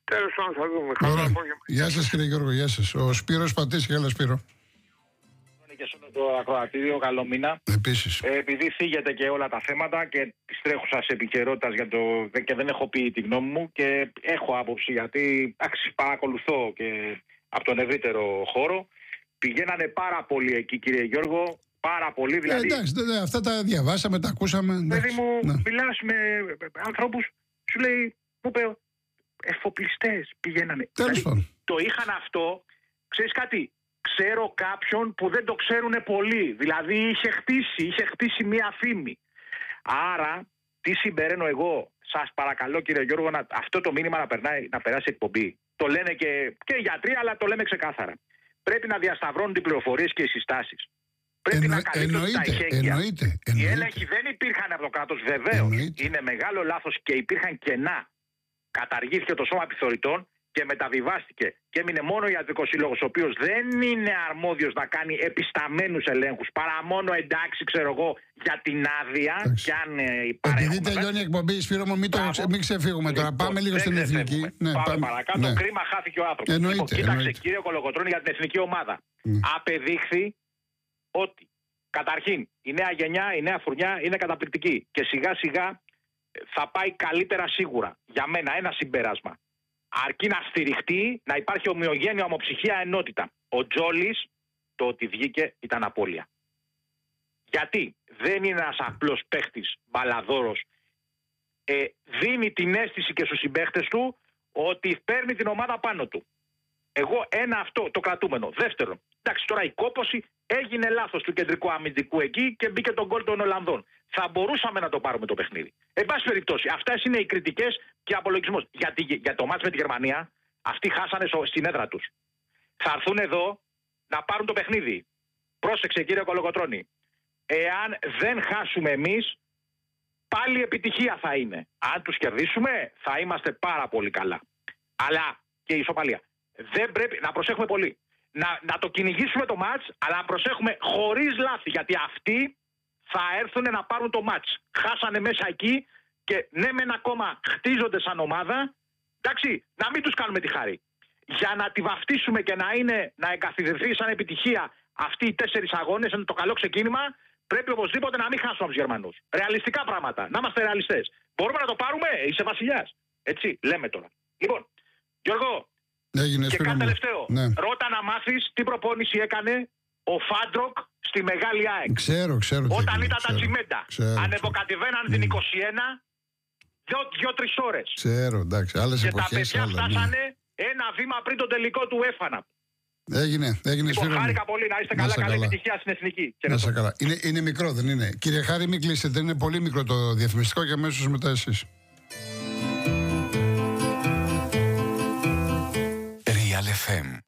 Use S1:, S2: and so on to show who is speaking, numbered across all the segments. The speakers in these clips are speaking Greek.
S1: Τέλος πάντων θα δούμε. Καλό απόγευμα.
S2: Γεια σας κύριε Γιώργο, γεια σας. Ο Σπύρος Πατήσης, έλα Σπύρο.
S3: Και σε όλο το ακροατήριο, καλό μήνα.
S2: Επίσης.
S3: Επειδή θίγεται και όλα τα θέματα και τη τρέχουσα επικαιρότητα και δεν έχω πει τη γνώμη μου και έχω άποψη γιατί παρακολουθώ και από τον ευρύτερο χώρο. Πηγαίνανε πάρα πολύ εκεί, κύριε Γιώργο. Πάρα πολύ, δηλαδή.
S2: Εντάξει, αυτά τα διαβάσαμε, τα ακούσαμε.
S3: Παιδί μου, μιλάς με ανθρώπους, σου λέει, μου είπε, εφοπλιστές πηγαίνανε.
S2: Τέλος πάντων.
S3: Δηλαδή, το είχαν αυτό, ξέρεις κάτι. Ξέρω κάποιον που δεν το ξέρουν πολλοί. Δηλαδή είχε χτίσει μία φήμη. Άρα, τι συμπεραίνω εγώ, σας παρακαλώ κύριε Γιώργο, αυτό το μήνυμα να περάσει εκπομπή. Το λένε και οι γιατροί, αλλά το λέμε ξεκάθαρα. Πρέπει να διασταυρώνουν οι πληροφορίες και οι συστάσεις. Πρέπει να καλύπτουν τα ηχέγγυα. Οι έλεγχοι δεν υπήρχαν από το κράτος, βεβαίως. Είναι μεγάλο λάθος και υπήρχαν κενά. Καταργήθηκε το σώμα επιθεωρητών και μεταβιβάστηκε και έμεινε μόνο ο Ιατρικός Σύλλογος, ο οποίος δεν είναι αρμόδιος να κάνει επισταμένους ελέγχους, παρά μόνο εντάξει, ξέρω εγώ, για την άδεια. Και αν
S2: επειδή τελειώνει η εκπομπή, Σπύρο μου, μην ξεφύγουμε τώρα. Πάμε λίγο στην εθνική.
S3: Πάμε παρακάτω. Κρίμα, χάθηκε ο άνθρωπος. Κοίταξε, κύριε Κολοκοτρώνη, για την εθνική ομάδα. Απεδείχθη ότι καταρχήν η νέα γενιά, η νέα φουρνιά είναι καταπληκτική και σιγά σιγά θα πάει καλύτερα σίγουρα. Για μένα ένα συμπέρασμα. Αρκεί να στηριχτεί, να υπάρχει ομοιογένεια, ομοψυχία, ενότητα. Ο Τζόλης, το ότι βγήκε ήταν απώλεια. Γιατί δεν είναι ένας απλός παίχτης, μπαλαδόρος. Δίνει την αίσθηση και στους συμπαίχτες του ότι παίρνει την ομάδα πάνω του. Εγώ ένα αυτό το κρατούμενο. Δεύτερον, εντάξει, τώρα η κόπωση έγινε λάθος του κεντρικού αμυντικού εκεί και μπήκε τον γκολ των Ολλανδών. Θα μπορούσαμε να το πάρουμε το παιχνίδι. Εν πάση περιπτώσει, αυτές είναι οι κριτικές και απολογισμός. Γιατί για το μάτς με τη Γερμανία, αυτοί χάσανε στην έδρα τους. Θα έρθουν εδώ να πάρουν το παιχνίδι. Πρόσεξε, κύριε Κολοκοτρώνη. Εάν δεν χάσουμε εμείς, πάλι επιτυχία θα είναι. Αν τους κερδίσουμε, θα είμαστε πάρα πολύ καλά. Αλλά και η ισοπαλία. Δεν πρέπει να προσέχουμε πολύ. Να το κυνηγήσουμε το μάτς, αλλά να προσέχουμε χωρίς λάθη. Γιατί αυτοί θα έρθουν να πάρουν το μάτς. Χάσανε μέσα εκεί και ναι μεν ακόμα χτίζονται σαν ομάδα. Εντάξει, να μην τους κάνουμε τη χάρη. Για να τη βαφτίσουμε και να εγκαθιδρυθεί σαν επιτυχία αυτοί οι 4 αγώνες, είναι το καλό ξεκίνημα, πρέπει οπωσδήποτε να μην χάσουμε από τους Γερμανούς. Ρεαλιστικά πράγματα, να είμαστε ρεαλιστές. Μπορούμε να το πάρουμε, είσαι βασιλιάς. Έτσι, λέμε τώρα. Λοιπόν, Γιώργο, και κάτι τελευταίο. Ναι. Ρώτα να μάθεις τι προπόνηση έκανε ο Φάντροκ στη Μεγάλη ΑΕΚ.
S2: Ξέρω.
S3: Όταν ήταν τα τσιμέντα. Ανεβοκατεβαίναν την 21, 2-3 ώρες.
S2: Ξέρω, εντάξει. Άλλες
S3: και
S2: εποχές,
S3: τα παιδιά φτάσανε ένα βήμα πριν το τελικό του ΕΦΑΝΑ.
S2: Έγινε
S3: Λοιπόν, χάρηκα πολύ. Να είστε καλά. Καλή επιτυχία στην εθνική.
S2: Να είστε καλά. Είναι μικρό, δεν είναι? Κύριε Χάρη, μην κλείσετε. Είναι πολύ μικρό το διαφημιστικό και αμέσως μετά εσείς.
S4: Real FM.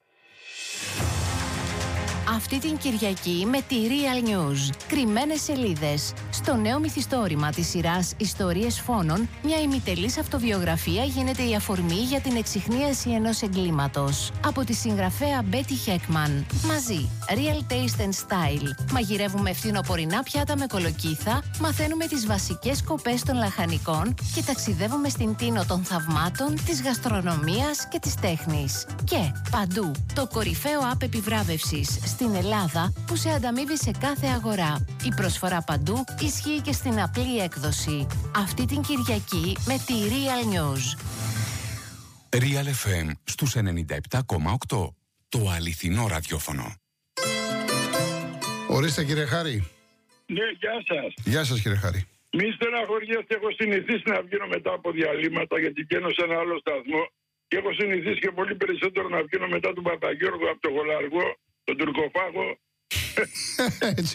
S5: Αυτή την Κυριακή με τη Real News. Κρυμμένες σελίδες. Στο νέο μυθιστόρημα της σειράς Ιστορίες Φόνων, μια ημιτελής αυτοβιογραφία γίνεται η αφορμή για την εξιχνίαση ενός εγκλήματος. Από τη συγγραφέα Μπέτι Χέκμαν. Μαζί, Real Taste and Style. Μαγειρεύουμε φθινοπορεινά πιάτα με κολοκύθα, μαθαίνουμε τις βασικές σκοπές των λαχανικών και ταξιδεύουμε στην τίνο των θαυμάτων, της γαστρονομίας και της τέχνης. Και παντού, το κορυφαίο app επιβράβευσης στην Ελλάδα που σε ανταμείβει σε κάθε αγορά. Η προσφορά παντού ισχύει και στην απλή έκδοση. Αυτή την Κυριακή με τη Real News.
S4: Real FM στους 97,8. Το αληθινό ραδιόφωνο.
S2: Ορίστε κύριε Χάρη.
S6: Ναι, γεια σας.
S2: Γεια σας κύριε Χάρη.
S6: Μη στεναχωριέστε, έχω συνηθίσει να βγαίνω μετά από διαλύματα γιατί βγαίνω σε ένα άλλο σταθμό και έχω συνηθίσει και πολύ περισσότερο να βγαίνω μετά τον Παπαγιώργο από τον Γολαργό, τον Τουρκοφάγο.
S2: Έτσι.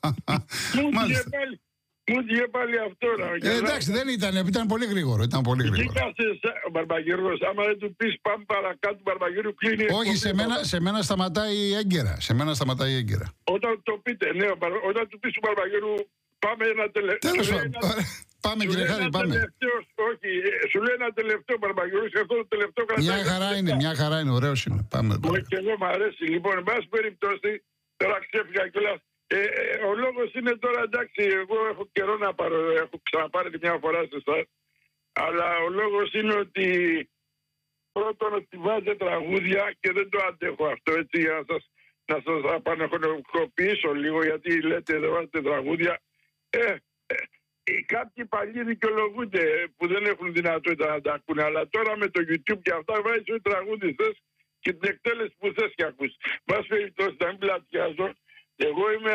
S6: Μου είχε πάλι αυτό.
S2: Εντάξει, δεν ήταν πολύ γρήγορο.
S6: Ο Μπαρμπαγιώργος, άμα δεν του πεις πάμε παρακάτω, του Μπαρμπαγιώργου κλείνει.
S2: Όχι, σε μένα σταματάει έγκαιρα.
S6: Όταν το πείτε, ναι, όταν του πεις του Μπαρμπαγιώργου πάμε ένα τελευταίο.
S2: Τέλος πάντων. Πάμε κύριε Χάρη, πάμε.
S6: Όχι, σου λέει ένα τελευταίο Μπαρμπαγιώργου και αυτό το τελευταίο κρατάει.
S2: Μια χαρά είναι, ωραίος είναι. Πάμε.
S6: Και εγώ μου αρέσει. Λοιπόν, εν πάση περιπτώσει, τώρα ξέφυγα κιόλας. Ο λόγος είναι τώρα, εντάξει, εγώ έχω καιρό να πάρω, έχω ξαναπάρει τη μια φορά σε εσάς, αλλά ο λόγος είναι ότι πρώτον ότι βάζετε τραγούδια και δεν το αντέχω αυτό, έτσι, για να σας απανεχωνοποιήσω λίγο, γιατί λέτε δεν βάζετε τραγούδια. Κάποιοι παλιοί δικαιολογούνται που δεν έχουν δυνατότητα να τα ακούνε, αλλά τώρα με το YouTube και αυτά βάζεις ό,τι τραγούδι θες και την εκτέλεση που θες και ακούς. Βάση περιπτώσει, να μην πλατιάζω, εγώ είμαι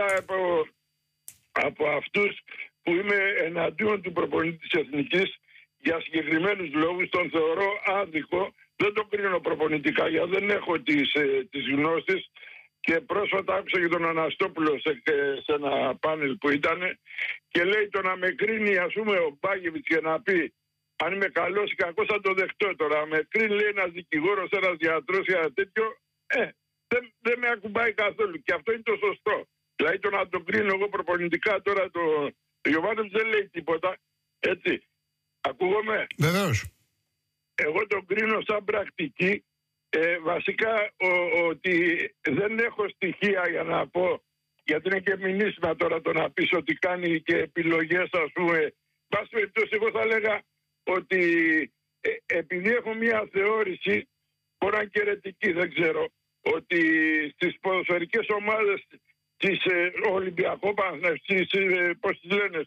S6: από αυτούς που είμαι εναντίον του προπονητή της Εθνικής για συγκεκριμένους λόγους. Τον θεωρώ άδικο, δεν τον κρίνω προπονητικά γιατί δεν έχω τις γνώσεις. Και πρόσφατα άκουσα και τον Αναστόπουλο σε ένα πάνελ που ήταν και λέει το να με κρίνει, ας πούμε, ο Μπάγεβιτς και να πει αν είμαι καλός ή κακός θα το δεχτώ τώρα. Με κρίνει, λέει, ένας δικηγόρος, ένας γιατρός ή ένα τέτοιο, δεν με ακουμπάει καθόλου. Και αυτό είναι το σωστό. Δηλαδή το να τον κρίνω εγώ προπονητικά τώρα, το Γιωβάνοβιτς δεν λέει τίποτα. Έτσι. Ακούγομαι.
S2: Βεβαίως.
S6: Εγώ τον κρίνω σαν πρακτική. Βασικά ότι δεν έχω στοιχεία για να πω, γιατί είναι και μηνύσμα τώρα το να πεις ότι κάνει και επιλογές, ας πούμε. Πάση περιπτώσει, εγώ θα έλεγα ότι επειδή έχω μια θεώρηση, μπορεί να είναι και αιρετική, δεν ξέρω, ότι στις ποδοσφαιρικές ομάδες της Ολυμπιακού Παναθηναϊκού, πώς τις λένε,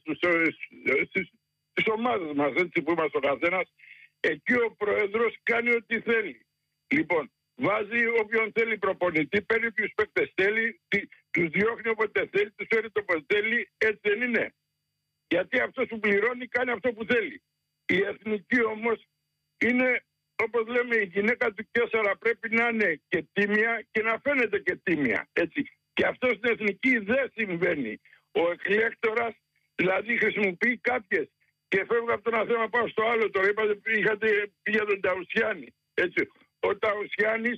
S6: στις ομάδες μας, έτσι που είμαστε ο καθένας, εκεί ο πρόεδρος κάνει ό,τι θέλει. Λοιπόν, βάζει όποιον θέλει προπονητή, παίρνει ποιους παίκτες θέλει, τους διώχνει όποτε θέλει, τους φέρει όποτε θέλει, έτσι δεν είναι. Γιατί αυτός που πληρώνει κάνει αυτό που θέλει. Η εθνική όμως είναι, όπως λέμε, η γυναίκα του Κέσσαρα πρέπει να είναι και τίμια και να φαίνεται και τίμια. Έτσι. Και αυτό στην εθνική δεν συμβαίνει. Ο εκλέκτορας δηλαδή χρησιμοποιεί κάποιες. Και φεύγω από το ένα θέμα, πάω στο άλλο τώρα. Είπατε πήγα τον Ταουσιάννη. Έτσι. Ο Ταουσιάννης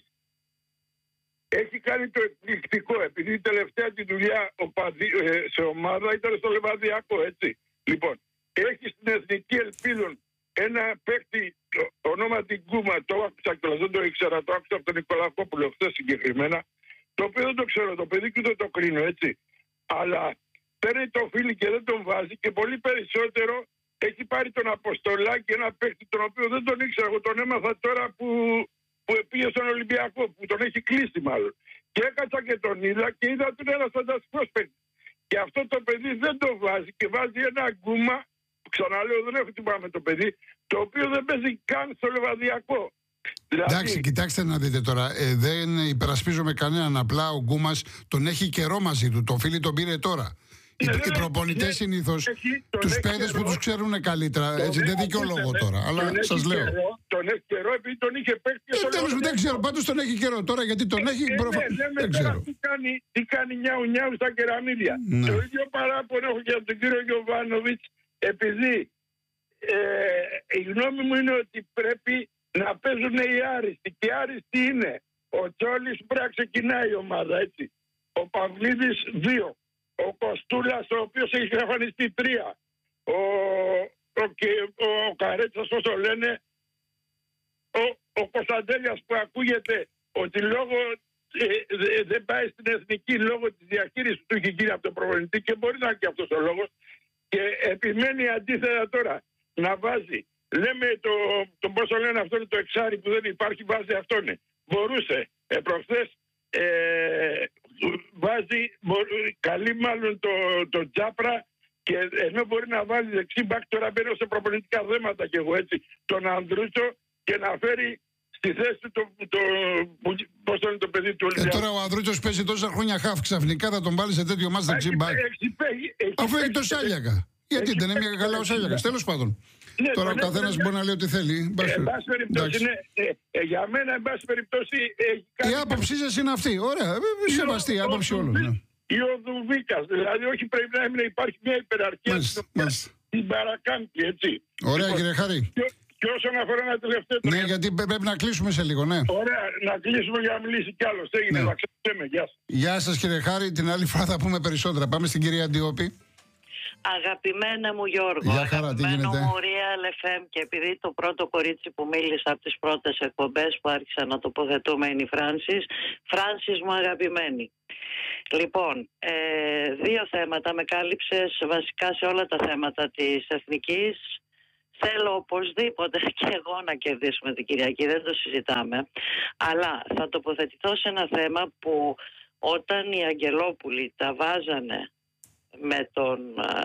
S6: έχει κάνει το εκπληκτικό, επειδή η τελευταία τη δουλειά σε ομάδα ήταν στο Λεβαδιακό, έτσι. Λοιπόν, έχει στην Εθνική Ελπίδων ένα παίκτη ονόματι Γκούμα, το άκουσα κιόλας, δεν το ήξερα, το άκουσα από τον Νικολακόπουλο χθες συγκεκριμένα, το οποίο δεν το ξέρω, το παιδί και δεν το κρίνω, έτσι. Αλλά παίρνει το φίλι και δεν τον βάζει και πολύ περισσότερο έχει πάρει τον Αποστολάκη, ένα παίκτη τον οποίο δεν τον ήξερα, εγώ τον έμαθα τώρα που πήγε στον Ολυμπιακό, που τον έχει κλείσει μάλλον. Και έκατσα και τον είδα και είδα ότι είναι ένας φανταστικός παίκτης. Και αυτό το παιδί δεν το βάζει και βάζει ένα Γκούμα, που ξαναλέω δεν έχω τίποτα με το παιδί, το οποίο δεν παίζει καν στο Λεβαδιακό. Δηλαδή...
S2: Εντάξει, κοιτάξτε να δείτε τώρα, δεν υπερασπίζομαι κανέναν, απλά ο Γκούμας τον έχει καιρό μαζί του, το φίλι τον πήρε τώρα. Οι προπονητές συνήθως τους παιδες που τους ξέρουν καλύτερα, έτσι δεν δικαιολογώ τώρα, αλλά σας λέω.
S6: Τον έχει καιρό επειδή τον είχε παίξει.
S2: Τέλος μου δεν ξέρω, πάντως τον έχει καιρό τώρα γιατί τον έχει
S6: δεν ξέρω. Τι κάνει νιάου στα κεραμίδια. Το ίδιο παράπονο έχω για τον κύριο Γιωβάνοβιτς, επειδή η γνώμη μου είναι ότι πρέπει να παίζουν οι άριστοι. Και άριστοι είναι ο Τσόλης, πρέπει να ξεκινάει η ομάδα, έτσι. Ο Παυλίδης 2. Ο Κοστούλας, ο οποίος έχει εξαφανιστεί 3. Ο Καρέτσας, όσο λένε. Ο Κωνσταντέλιας που ακούγεται ότι δεν πάει στην εθνική λόγω της διαχείρισης του έχει γίνει από τον προπονητή και μπορεί να είναι και αυτός ο λόγος. Και επιμένει αντίθετα τώρα να βάζει. Λέμε το πόσο λένε αυτό είναι το εξάρι που δεν υπάρχει, βάζει αυτόν. Μπορούσε. Προχθές βάζει, καλεί μάλλον το Τζάπρα και ενώ μπορεί να βάλει δεξί μπακ, τώρα μπαίνω σε προπονητικά θέματα και εγώ έτσι, τον Ανδρούτσο και να φέρει στη θέση του πώς είναι το παιδί του Ολυμπιακού.
S2: Τώρα ο Ανδρούτσος παίζει τόσα χρόνια χαφ, ξαφνικά θα τον βάλει σε τέτοιο μάτς δεξί μπακ. Αφού έχει το Σάλιακα. Γιατί δεν είναι μια καλά ο Σάλιακας, τέλος πάντων. Ναι, τώρα ο καθένας μπορεί να λέει ό,τι θέλει.
S6: Για μένα, εν πάση περιπτώσει.
S2: Η άποψή σας είναι αυτή. Ωραία. Σεβαστή η άποψη όλων.
S6: Ή ο Δουβίκας. Δηλαδή, όχι πρέπει να υπάρχει μια υπεραρχία στην παρακάμπτει, έτσι.
S2: Ωραία, κύριε Χάρη.
S6: Και όσον αφορά ένα τελευταίο.
S2: Ναι, γιατί πρέπει να κλείσουμε σε λίγο, ναι.
S6: Ωραία, να κλείσουμε για να μιλήσει κι άλλο. Έγινε, να ξέρετε. Γεια σας.
S2: Γεια σας, κύριε Χάρη. Την άλλη φορά θα πούμε περισσότερα. Πάμε στην κυρία Αντιόπη.
S7: Αγαπημένα μου Γιώργο, αγαπημένο μου Real FM, και επειδή το πρώτο κορίτσι που μίλησα από τις πρώτες εκπομπές που άρχισα να τοποθετούμε είναι η Φράνσις μου αγαπημένη. Λοιπόν, δύο θέματα, με κάλυψες βασικά σε όλα τα θέματα της εθνικής, Θέλω οπωσδήποτε και εγώ να κερδίσουμε την Κυριακή, δεν το συζητάμε. Αλλά θα τοποθετηθώ σε ένα θέμα που όταν οι Αγγελόπουλοι τα βάζανε με τον...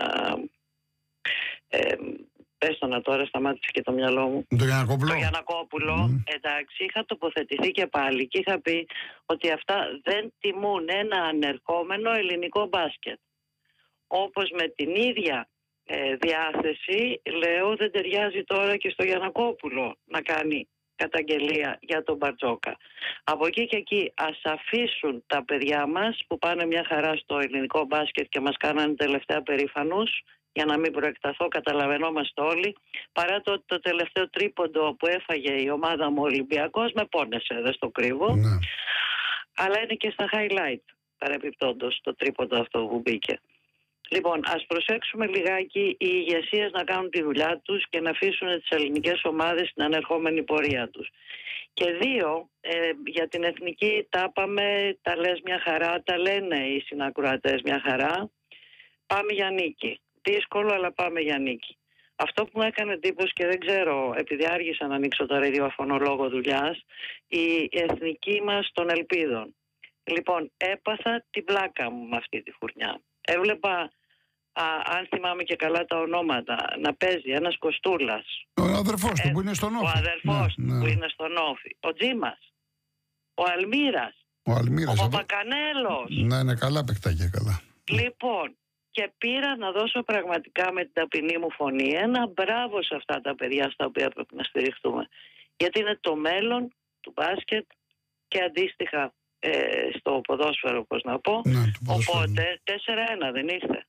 S7: πες το να τώρα, σταμάτησε και το μυαλό μου.
S2: Το
S7: Γιαννακόπουλο. Εντάξει, είχα τοποθετηθεί και πάλι και είχα πει ότι αυτά δεν τιμούν ένα ανερχόμενο ελληνικό μπάσκετ. Όπως με την ίδια διάθεση, λέω, δεν ταιριάζει τώρα και στο Γιαννακόπουλο να κάνει καταγγελία για τον Μπαρτζόκα. Από εκεί και εκεί ας αφήσουν τα παιδιά μας που πάνε μια χαρά στο ελληνικό μπάσκετ και μας κάνανε τελευταία περήφανους, για να μην προεκταθώ, καταλαβαίνόμαστε όλοι, παρά το τελευταίο τρίποντο που έφαγε η ομάδα μου Ολυμπιακός, με πόνεσε, δεν στο κρύβω.
S2: Ναι.
S7: Αλλά είναι και στα highlight, παρεπιπτόντως, το τρίποντο αυτό που μπήκε. Λοιπόν, ας προσέξουμε λιγάκι οι ηγεσίες να κάνουν τη δουλειά τους και να αφήσουν τις ελληνικές ομάδες στην ανερχόμενη πορεία τους. Και δύο, για την εθνική τα είπαμε, τα λες μια χαρά, τα λένε οι συνακροατές μια χαρά. Πάμε για νίκη. Δύσκολο, αλλά πάμε για νίκη. Αυτό που μου έκανε εντύπωση και δεν ξέρω, επειδή άργησα να ανοίξω το ραδιόφωνο λόγω δουλειάς, η εθνική μας των ελπίδων. Λοιπόν, έπαθα την πλάκα μου με αυτή τη φουρνιά. Έβλεπα, αν θυμάμαι και καλά τα ονόματα, να παίζει ένας Κοστούλας.
S2: Ο αδερφός του που είναι στον Όφη.
S7: Ο αδερφός του που είναι στον Όφη. Ο Τζίμας. Ο Αλμύρας. Ο Παπακανέλος.
S2: Ναι, είναι καλά παικτάκια, καλά.
S7: Λοιπόν, και πήρα να δώσω πραγματικά με την ταπεινή μου φωνή ένα μπράβο σε αυτά τα παιδιά στα οποία πρέπει να στηριχτούμε. Γιατί είναι το μέλλον του μπάσκετ και αντίστοιχα στο ποδόσφαιρο, πώς να πω.
S2: Ναι,
S7: οπότε 4-1 δεν ήρθε.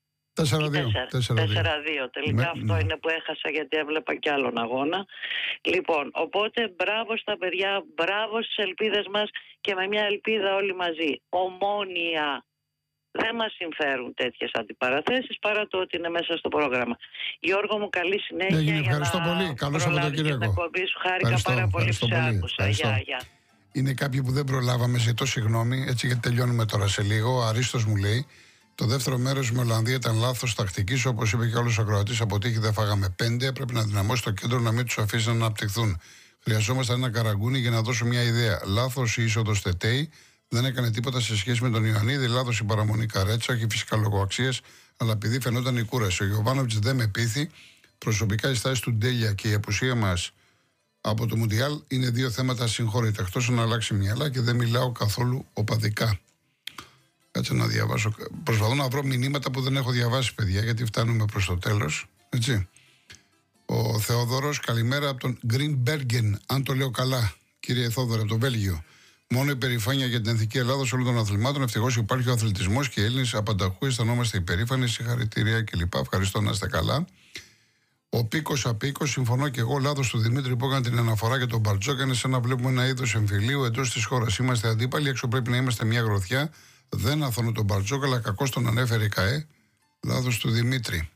S2: 4-2.
S7: Τελικά αυτό είναι που έχασα, γιατί έβλεπα κι άλλον αγώνα. Λοιπόν, οπότε μπράβο στα παιδιά, μπράβο στις ελπίδες μας και με μια ελπίδα όλοι μαζί. Ομόνοια. Δεν μας συμφέρουν τέτοιες αντιπαραθέσεις παρά το ότι είναι μέσα στο πρόγραμμα. Γιώργο μου, καλή συνέχεια.
S2: Ευχαριστώ πολύ. Καλό Σαββατοκύριακο.
S7: Χάρηκα πάρα πολύ που σε άκουσα. Γεια.
S2: Είναι κάποιοι που δεν προλάβαμε, ζητώ συγγνώμη, έτσι γιατί τελειώνουμε τώρα σε λίγο. Ο Αρίστος μου λέει: το δεύτερο μέρος με Ολλανδία ήταν λάθος τακτικής, όπως είπε και όλος ο Κροατής. Αποτύχει, δεν φάγαμε 5. Πρέπει να δυναμώσει το κέντρο, να μην τους αφήσει να αναπτυχθούν. Χρειαζόμασταν ένα Καραγκούνι για να δώσω μια ιδέα. Λάθος η είσοδος Τετέι. Δεν έκανε τίποτα σε σχέση με τον Ιωαννίδη. Λάθος η παραμονή Καρέτσα, όχι φυσικά λόγω αξίας, αλλά επειδή φαινόταν η κούραση. Ο Γιοβάνοβιτς δεν με πείθει. Προσωπικά η στάση του Ντέλια και η απουσία μας από το Μουντιάλ είναι δύο θέματα ασυγχώρητα. Εκτός να αλλάξει μυαλά και δεν μιλάω καθόλου οπαδικά. Κάτσε να διαβάσω. Προσπαθώ να βρω μηνύματα που δεν έχω διαβάσει, παιδιά, γιατί φτάνουμε προς το τέλος. Έτσι. Ο Θεόδωρος, καλημέρα από τον Greenbergen, αν το λέω καλά, κύριε Θεόδωρο, από το Βέλγιο. Μόνο υπερηφάνεια για την εθνική Ελλάδα όλων των αθλημάτων. Ευτυχώς υπάρχει ο αθλητισμός και οι Έλληνες απανταχού αισθανόμαστε υπερήφανοι. Συγχαρητήρια κλπ. Ευχαριστώ, να είστε καλά. Ο Πίκος Απίκος, συμφωνώ και εγώ. Λάθος του Δημήτρη που έκανε την αναφορά για τον Μπαρτζόκα. Είναι σαν να βλέπουμε ένα είδος εμφυλίου εντός της χώρας. Είμαστε αντίπαλοι, έξω πρέπει να είμαστε μια γροθιά. Δεν αθώνω τον Μπαρτζόκα, αλλά κακώς τον ανέφερε η ΚΑΕ. Λάθος του Δημήτρη.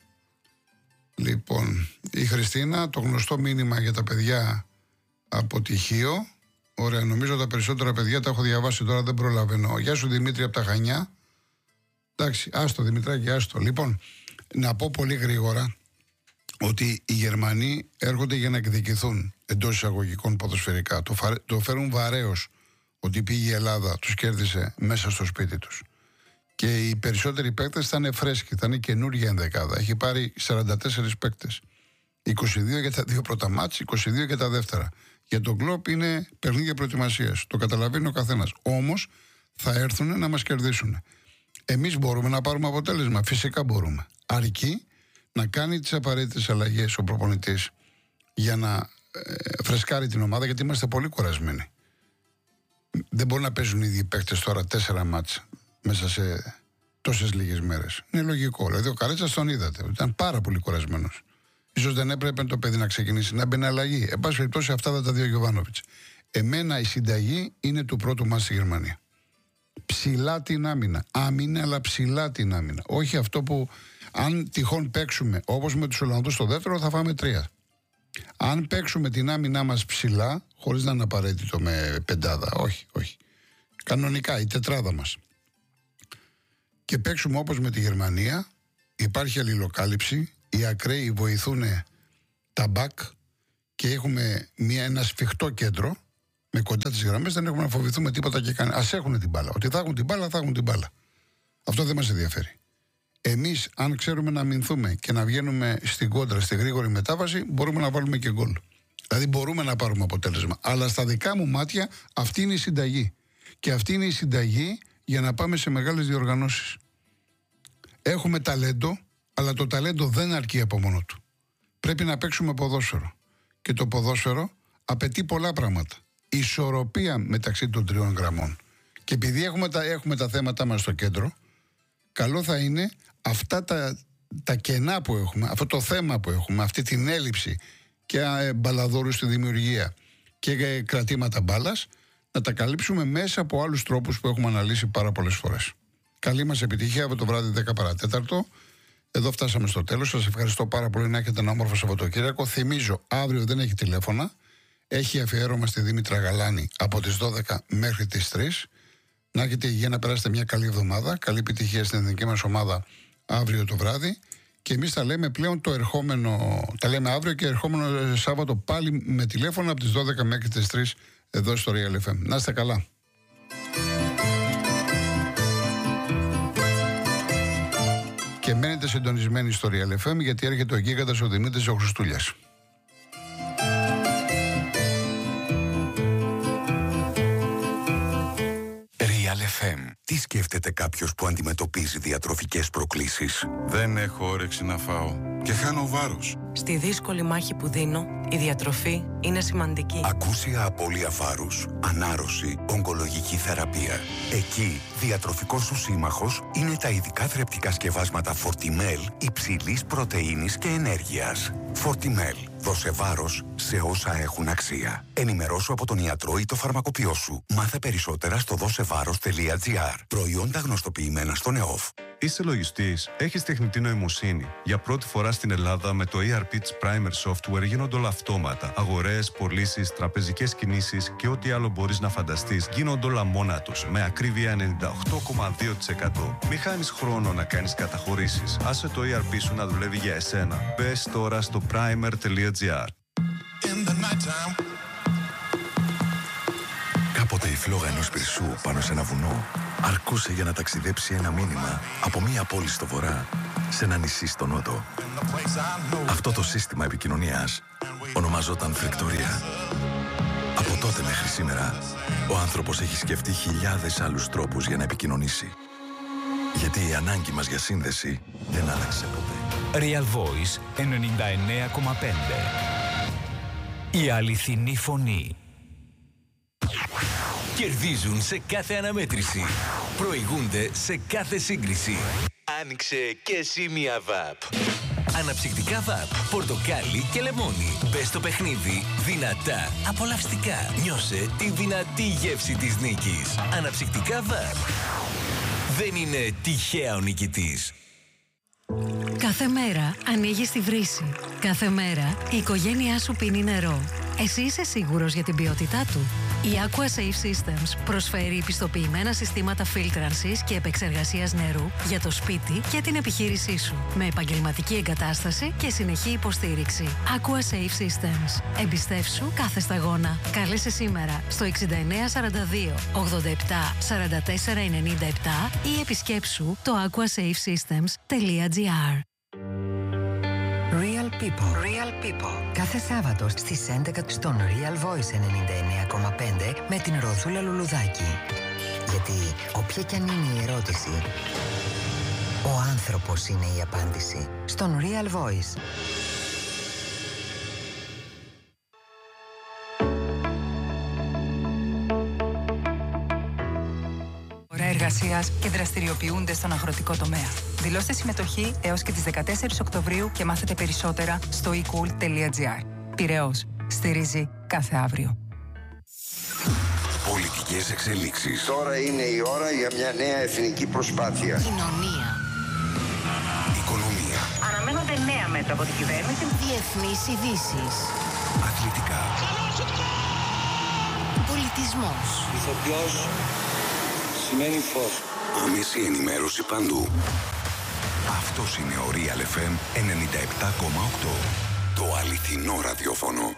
S2: Λοιπόν, η Χριστίνα, το γνωστό μήνυμα για τα παιδιά από τυχείο. Ωραία, νομίζω τα περισσότερα παιδιά τα έχω διαβάσει τώρα, δεν προλαβαίνω. Γεια σου Δημήτρη από τα Χανιά. Εντάξει, άστο Δημητράκη, άστο. Λοιπόν, να πω πολύ γρήγορα ότι οι Γερμανοί έρχονται για να εκδικηθούν εντός εισαγωγικών ποδοσφαιρικά. Το φέρουν βαρέως ότι πήγε η Ελλάδα, τους κέρδισε μέσα στο σπίτι τους. Και οι περισσότεροι παίκτες θα είναι φρέσκοι, θα είναι καινούργια ενδεκάδα. Έχει πάρει 44 παίκτες. 22 για τα δύο πρώτα μάτς, 22 για τα δεύτερα. Για τον κλόπ είναι παιχνίδια προετοιμασίας. Το καταλαβαίνει ο καθένας. Όμως θα έρθουν να μας κερδίσουν. Εμείς μπορούμε να πάρουμε αποτέλεσμα. Φυσικά μπορούμε. Αρκεί να κάνει τις απαραίτητες αλλαγές ο προπονητής για να φρεσκάρει την ομάδα, γιατί είμαστε πολύ κουρασμένοι. Δεν μπορεί να παίζουν οι ίδιοι παίκτες τώρα 4 μάτς μέσα σε τόσες λίγες μέρες. Είναι λογικό. Δηλαδή ο Καρέτσας τον είδατε. Ήταν πάρα πολύ κουρασμένος. Ίσως δεν έπρεπε το παιδί να ξεκινήσει, να μπαίνει αλλαγή. Εν πάση περιπτώσει, αυτά θα τα δει ο Γιοβάνοβιτς. Εμένα η συνταγή είναι του πρώτου μας στη Γερμανία. Ψηλά την άμυνα. Άμυνα, αλλά ψηλά την άμυνα. Όχι αυτό που, αν τυχόν παίξουμε όπως με τους Ολλανδούς στο δεύτερο, θα φάμε 3. Αν παίξουμε την άμυνά μας ψηλά, χωρίς να είναι απαραίτητο με πεντάδα, όχι. Κανονικά η τετράδα μας. Και παίξουμε όπως με τη Γερμανία, υπάρχει αλληλοκάλυψη. Οι ακραίοι βοηθούν τα μπακ και έχουμε ένα σφιχτό κέντρο με κοντά τις γραμμές, δεν έχουμε να φοβηθούμε τίποτα και κανένα. Ας έχουν την μπάλα. Ότι θα έχουν την μπάλα, θα έχουν την μπάλα. Αυτό δεν μας ενδιαφέρει. Εμείς, αν ξέρουμε να αμυνθούμε και να βγαίνουμε στην κόντρα, στη γρήγορη μετάβαση, μπορούμε να βάλουμε και γκολ. Δηλαδή μπορούμε να πάρουμε αποτέλεσμα. Αλλά στα δικά μου μάτια αυτή είναι η συνταγή. Και αυτή είναι η συνταγή για να πάμε σε μεγάλες διοργανώσεις. Έχουμε ταλέντο, αλλά το ταλέντο δεν αρκεί από μόνο του. Πρέπει να παίξουμε ποδόσφαιρο. Και το ποδόσφαιρο απαιτεί πολλά πράγματα. Ισορροπία μεταξύ των τριών γραμμών. Και επειδή έχουμε τα θέματα μας στο κέντρο, καλό θα είναι αυτά τα κενά που έχουμε, αυτό το θέμα που έχουμε, αυτή την έλλειψη και μπαλαδόρου στη δημιουργία και κρατήματα μπάλας, να τα καλύψουμε μέσα από άλλους τρόπους που έχουμε αναλύσει πάρα πολλές φορές. Καλή μας επιτυχία από το βράδυ 10 παρατέταρτο. Εδώ φτάσαμε στο τέλος. Σας ευχαριστώ πάρα πολύ, να έχετε ένα όμορφο Σαββατοκύριακο. Θυμίζω, αύριο δεν έχει τηλέφωνα. Έχει αφιέρωμα στη Δήμητρα Γαλάνη από τις 12 μέχρι τις 3. Να έχετε υγεία, να περάσετε μια καλή εβδομάδα. Καλή επιτυχία στην εθνική μας ομάδα αύριο το βράδυ. Και εμείς τα λέμε πλέον τα λέμε αύριο και ερχόμενο Σάββατο πάλι με τηλέφωνο από τις 12 μέχρι τις 3 εδώ στο Real FM. Να είστε καλά. Και μένετε συντονισμένοι στο Real FM, γιατί έρχεται ο γίγαντας ο Δημήτρης ο Χριστούλιας.
S4: Real FM. Τι σκέφτεται κάποιος που αντιμετωπίζει διατροφικές προκλήσεις?
S8: Δεν έχω όρεξη να φάω και χάνω βάρος.
S9: Στη δύσκολη μάχη που δίνω, η διατροφή είναι σημαντική.
S4: Ακούσια απώλεια βάρους, ανάρρωση, ογκολογική θεραπεία. Εκεί, διατροφικός σου σύμμαχος είναι τα ειδικά θρεπτικά σκευάσματα Fortimel υψηλής πρωτεΐνης και ενέργειας. Fortimel. Δώσε βάρος σε όσα έχουν αξία. Ενημερώσου από τον ιατρό ή το φαρμακοποιό σου. Μάθε περισσότερα στο δώσεβάρος.gr. Προϊόντα γνωστοποιημένα στον ΕΟΦ.
S10: Είσαι λογιστής, έχεις τεχνητή νοημοσύνη. Για πρώτη φορά στην Ελλάδα με το ERP της Primer Software γίνονται όλα αυτόματα. Αγορές, πωλήσεις, τραπεζικές κινήσεις και ό,τι άλλο μπορείς να φανταστείς γίνονται όλα μόνα τους. Με ακρίβεια 98,2%. Μη χάνεις χρόνο να κάνεις καταχωρήσεις. Άσε το ERP σου να δουλεύει για εσένα. Μπες τώρα στο primer.gr.
S11: Κάποτε η φλόγα ενός πυρσού πάνω σε ένα βουνό αρκούσε για να ταξιδέψει ένα μήνυμα από μία πόλη στο βορρά σε ένα νησί στο νότο. Αυτό το σύστημα επικοινωνίας ονομαζόταν φρικτορία. Από τότε μέχρι σήμερα, ο άνθρωπος έχει σκεφτεί χιλιάδες άλλους τρόπους για να επικοινωνήσει. Γιατί η ανάγκη μας για σύνδεση δεν άλλαξε ποτέ.
S12: Real Voice 99,5. Η αληθινή φωνή. Κερδίζουν σε κάθε αναμέτρηση. Προηγούνται σε κάθε σύγκριση. Άνοιξε και εσύ μια ΒΑΠ. Αναψυκτικά ΒΑΠ, πορτοκάλι και λεμόνι. Μπες στο παιχνίδι δυνατά, απολαυστικά. Νιώσε τη δυνατή γεύση της νίκης. Αναψυκτικά ΒΑΠ. Δεν είναι τυχαία ο νικητής.
S13: Κάθε μέρα ανοίγεις τη βρύση. Κάθε μέρα η οικογένειά σου πίνει νερό. Εσύ είσαι σίγουρος για την ποιότητά του? Η Aqua Safe Systems προσφέρει πιστοποιημένα συστήματα φίλτρανσης και επεξεργασίας νερού για το σπίτι και την επιχείρησή σου, με επαγγελματική εγκατάσταση και συνεχή υποστήριξη. Aqua Safe Systems. Εμπιστεύσου κάθε σταγόνα. Κάλεσε σήμερα στο 6942 87 44 97 ή επισκέψου το aquasafesystems.gr.
S14: Real People. Real People. Κάθε Σάββατο στις 11 στον Real Voice 99,5 με την Ροζούλα Λουλουδάκη. Γιατί όποια κι αν είναι η ερώτηση, ο άνθρωπος είναι η απάντηση. Στον Real Voice.
S15: Εργασίας και δραστηριοποιούνται στον αγροτικό τομέα. Δηλώστε συμμετοχή έως και τις 14 Οκτωβρίου και μάθετε περισσότερα στο ecool.gr. Πειραιώς. Στηρίζει κάθε αύριο.
S4: Πολιτικές εξελίξεις.
S16: Τώρα είναι η ώρα για μια νέα εθνική προσπάθεια.
S5: Κοινωνία.
S4: Οικονομία.
S5: Αναμένονται νέα μέτρα από την κυβέρνηση. Διεθνείς ειδήσεις.
S4: Αθλητικά.
S5: Πολιτισμός.
S16: Ηθοποιός σημαίνει φως.
S4: Άμεση ενημέρωση παντού. Αυτός είναι ο Real FM 97,8. Το αληθινό ραδιόφωνο.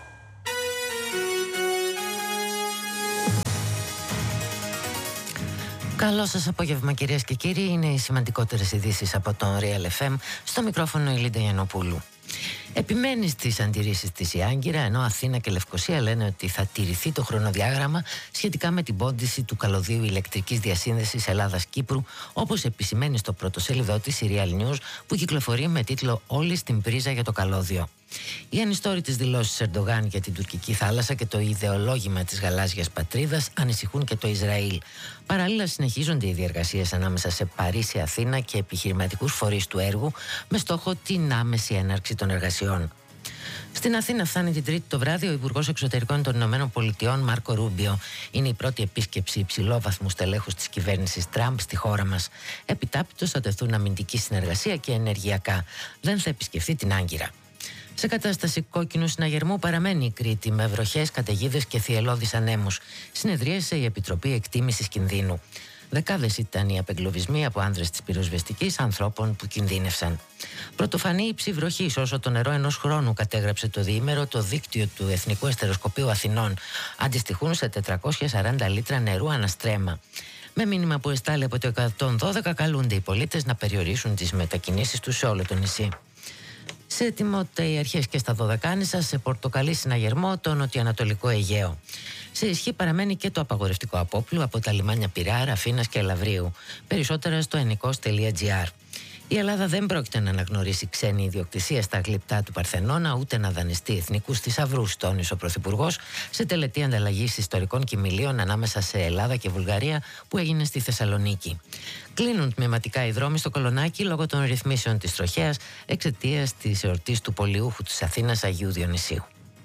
S17: Καλό σας απόγευμα, κυρίες και κύριοι. Είναι οι σημαντικότερες ειδήσεις από τον Real FM. Στο μικρόφωνο η Λίντα Γιαννοπούλου. Επιμένει στις αντιρρήσεις της η Άγκυρα, ενώ Αθήνα και Λευκοσία λένε ότι θα τηρηθεί το χρονοδιάγραμμα σχετικά με την πόντιση του καλωδίου ηλεκτρικής διασύνδεσης Ελλάδας-Κύπρου, όπως επισημαίνει στο πρωτοσέλιδό της η Real News, που κυκλοφορεί με τίτλο «Όλοι στην πρίζα για το καλώδιο». Οι ανιστόρητες δηλώσεις Ερντογάν για την τουρκική θάλασσα και το ιδεολόγημα της γαλάζιας πατρίδας ανησυχούν και το Ισραήλ. Παράλληλα, συνεχίζονται οι διεργασίες ανάμεσα σε Παρίσι, Αθήνα και επιχειρηματικούς φορείς του έργου με στόχο την άμεση έναρξη των εργασιών. Στην Αθήνα φτάνει την Τρίτη το βράδυ ο Υπουργός Εξωτερικών των Ηνωμένων Πολιτειών, Μάρκο Ρούμπιο. Είναι η πρώτη επίσκεψη υψηλόβαθμου στελέχους της κυβέρνησης Τραμπ στη χώρα μας. Επιτάπητος θα τεθούν αμυντική συνεργασία και ενεργειακά. Δεν θα επισκεφθεί την Άγκυρα. Σε κατάσταση κόκκινου συναγερμού παραμένει η Κρήτη με βροχές, καταιγίδες και θυελλώδεις ανέμους. Συνεδρίασε η Επιτροπή Εκτίμησης Κινδύνου. Δεκάδες ήταν οι απεγκλωβισμοί από άνδρες της πυροσβεστικής ανθρώπων που κινδύνευσαν. Πρωτοφανή υψη βροχής όσο το νερό ενός χρόνου, κατέγραψε το διήμερο το δίκτυο του Εθνικού Εστεροσκοπείου Αθηνών. Αντιστοιχούν σε 440 λίτρα νερού αναστρέμα. Με μήνυμα που εστάλει από το 112 καλούνται οι πολίτες να περιορίσουν τις μετακινήσεις τους σε όλο το νησί. Σε ετοιμότητα οι αρχές και στα Δωδεκάνησα, σε πορτοκαλί συναγερμό το νοτιοανατολικό Αιγαίο. Σε ισχύ παραμένει και το απαγορευτικό απόπλου από τα λιμάνια Πειραιά, Ραφίνας και Ελαβρίου. Περισσότερα στο ennikos.gr. Η Ελλάδα δεν πρόκειται να αναγνωρίσει ξένη ιδιοκτησία στα γλυπτά του Παρθενώνα, ούτε να δανειστεί εθνικούς θησαυρούς, τόνισε ο Πρωθυπουργός σε τελετή ανταλλαγής ιστορικών κοιμηλίων ανάμεσα σε Ελλάδα και Βουλγαρία που έγινε στη Θεσσαλονίκη. Κλείνουν τμηματικά οι δρόμοι στο Κολονάκι λόγω των ρυθμίσεων της τροχέας εξαιτίας της εορτής του πολιούχου της Αθήνας Αγίου Διονυσίου.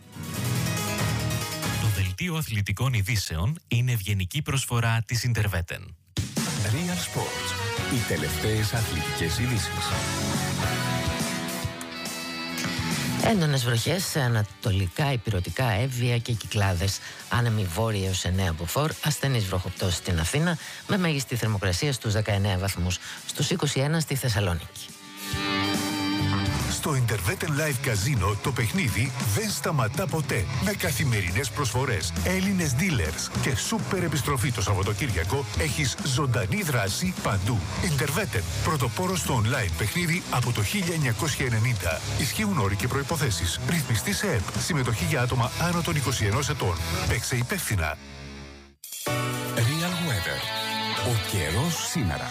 S18: Το δελτίο αθλητικών ειδήσεων είναι ευγενική προσφορά της Interveten.
S12: Real Sports. Οι τελευταίες αθλητικές ειδήσεις.
S17: Έντονες βροχές σε ανατολικά, ηπειρωτικά, Εύβοια και Κυκλάδες. Άνεμοι βόρεια έως 9 μποφόρ, ασθενείς βροχοπτώσεις στην Αθήνα, με μέγιστη θερμοκρασία στους 19 βαθμούς, στους 21 στη Θεσσαλονίκη.
S19: Στο Interveten Live Casino το παιχνίδι δεν σταματά ποτέ. Με καθημερινές προσφορές, Έλληνες dealers και σούπερ επιστροφή το Σαββατοκύριακο, έχεις ζωντανή δράση παντού. Interveten, πρωτοπόρος στο online παιχνίδι από το 1990. Ισχύουν όροι και προϋποθέσεις. Ρυθμιστή σε ΕΠ. Συμμετοχή για άτομα άνω των 21 ετών. Παίξε υπεύθυνα.
S12: Real Weather. Ο καιρός σήμερα.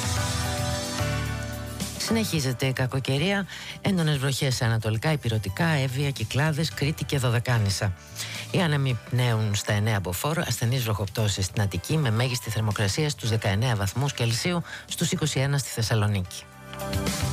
S17: Συνεχίζεται η κακοκαιρία, έντονες βροχές σε ανατολικά, ηπειρωτικά, Εύβοια, Κυκλάδες, Κρήτη και Δωδεκάνησα. Οι άνεμοι πνέουν στα 9 μποφόρ, ασθενείς βροχοπτώσεις στην Αττική με μέγιστη θερμοκρασία στους 19 βαθμούς Κελσίου, στους 21 στη Θεσσαλονίκη.